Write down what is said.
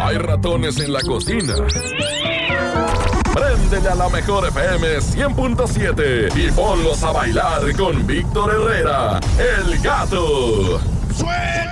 Hay ratones en la cocina. Préndele a la mejor FM 100.7 y ponlos a bailar con Víctor Herrera, el gato. ¡Suena!